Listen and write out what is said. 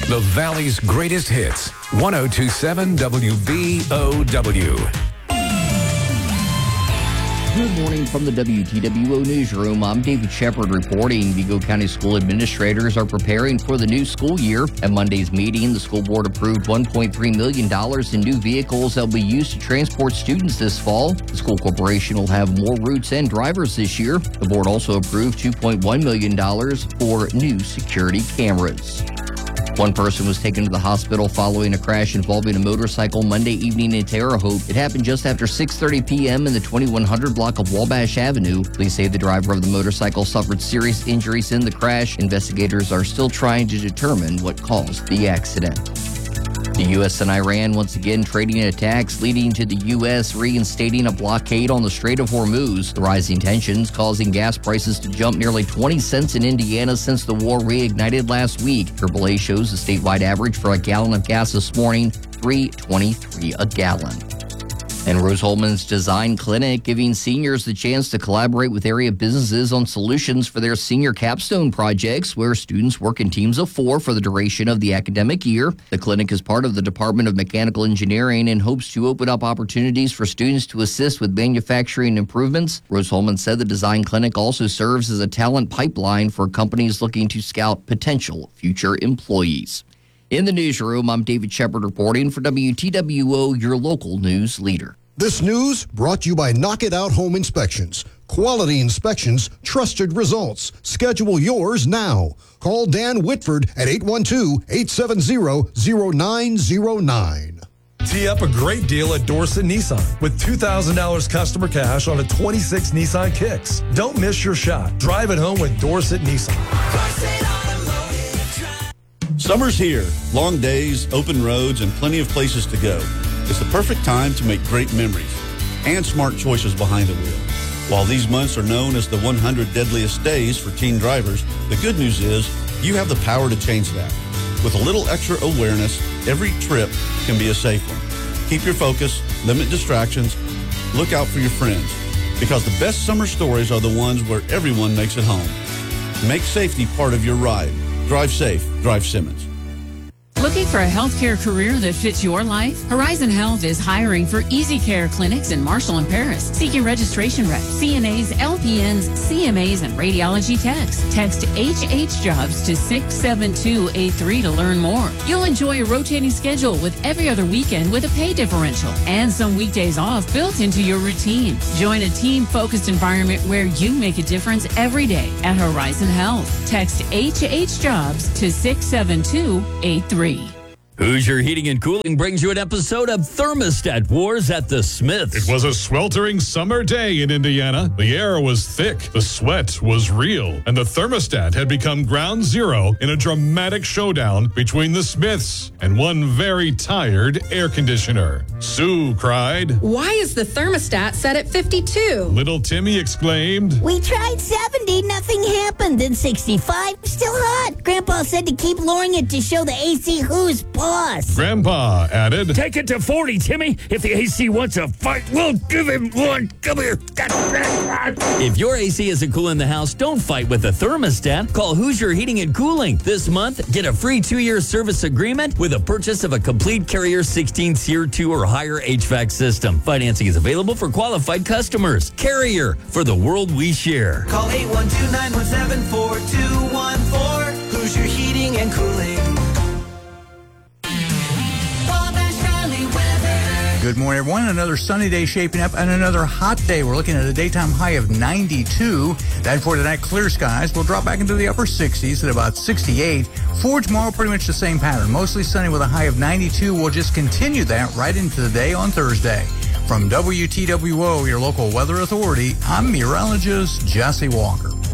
The Valley's greatest hits. 102.7 WBOW. Good morning from the WTWO Newsroom. I'm David Shepard reporting. Vigo County school administrators are preparing for the new school year. At Monday's meeting, the school board approved $1.3 million in new vehicles that will be used to transport students this fall. The school corporation will have more routes and drivers this year. The board also approved $2.1 million for new security cameras. One person was taken to the hospital following a crash involving a motorcycle Monday evening in Terre Haute. It happened just after 6:30 p.m. in the 2100 block of Wabash Avenue. Police say the driver of the motorcycle suffered serious injuries in the crash. Investigators are still trying to determine what caused the accident. The U.S. and Iran once again trading attacks, leading to the U.S. reinstating a blockade on the Strait of Hormuz. The rising tensions causing gas prices to jump nearly 20 cents in Indiana since the war reignited last week. AAA shows the statewide average for a gallon of gas this morning, $3.23 a gallon. And Rose-Hulman's Design Clinic giving seniors the chance to collaborate with area businesses on solutions for their senior capstone projects, where students work in teams of 4 for the duration of the academic year. The clinic is part of the Department of Mechanical Engineering and hopes to open up opportunities for students to assist with manufacturing improvements. Rose-Hulman said the Design Clinic also serves as a talent pipeline for companies looking to scout potential future employees. In the newsroom, I'm David Shepard reporting for WTWO, your local news leader. This news brought to you by Knock It Out Home Inspections. Quality inspections, trusted results. Schedule yours now. Call Dan Whitford at 812-870-0909. Tee up a great deal at Dorset Nissan with $2,000 customer cash on a 26 Nissan Kicks. Don't miss your shot. Drive it home with Dorset Nissan. Summer's here. Long days, open roads, and plenty of places to go. It's the perfect time to make great memories and smart choices behind the wheel. While these months are known as the 100 deadliest days for teen drivers, the good news is you have the power to change that. With a little extra awareness, every trip can be a safe one. Keep your focus, limit distractions, look out for your friends, because the best summer stories are the ones where everyone makes it home. Make safety part of your ride. Drive safe. Drive Simmons. Looking for a healthcare career that fits your life? Horizon Health is hiring for Easy Care clinics in Marshall and Paris, seeking registration reps, CNAs, LPNs, CMAs, and radiology techs. Text HHJobs to 67283 to learn more. You'll enjoy a rotating schedule with every other weekend with a pay differential and some weekdays off built into your routine. Join a team-focused environment where you make a difference every day at Horizon Health. Text HHJobs to 67283. Hoosier Heating and Cooling brings you an episode of Thermostat Wars at the Smiths. It was a sweltering summer day in Indiana. The air was thick, the sweat was real, and the thermostat had become ground zero in a dramatic showdown between the Smiths and one very tired air conditioner. Sue cried, "Why is the thermostat set at 52? Little Timmy exclaimed, "We tried 70, nothing happened. Then 65, still hot. Grandpa said to keep lowering it to show the AC who's boss." Grandpa added, "Take it to 40, Timmy. If the AC wants a fight, we'll give him one. Come here." If your AC isn't cool in the house, don't fight with a thermostat. Call Hoosier Heating and Cooling. This month, get a free 2-year service agreement with a purchase of a complete Carrier 16 Tier 2 or higher HVAC system. Financing is available for qualified customers. Carrier, for the world we share. Call 812-917-4214. Hoosier Heating and Cooling. Good morning, everyone. Another sunny day shaping up and another hot day. We're looking at a daytime high of 92. Then for tonight, clear skies. We'll drop back into the upper 60s at about 68. For tomorrow, pretty much the same pattern. Mostly sunny with a high of 92. We'll just continue that right into the day on Thursday. From WTWO, your local weather authority, I'm meteorologist Jesse Walker.